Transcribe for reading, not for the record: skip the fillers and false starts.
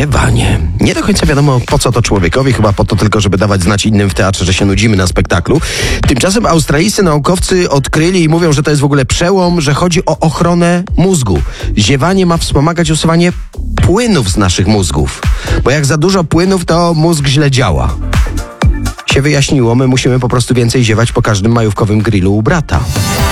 Ziewanie. Nie do końca wiadomo, po co to człowiekowi, chyba po to tylko, żeby dawać znać innym w teatrze, że się nudzimy na spektaklu. Tymczasem australijscy naukowcy odkryli i mówią, że to jest w ogóle przełom, że chodzi o ochronę mózgu. Ziewanie ma wspomagać usuwanie płynów z naszych mózgów. Bo jak za dużo płynów, to mózg źle działa. Się wyjaśniło, my musimy po prostu więcej ziewać po każdym majówkowym grillu u brata.